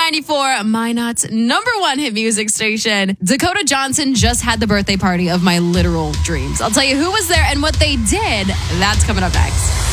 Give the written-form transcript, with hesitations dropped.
94, Minot's #1 hit music station. Dakota Johnson just had the birthday party of my literal dreams. I'll tell you who was there and what they did. That's coming up next.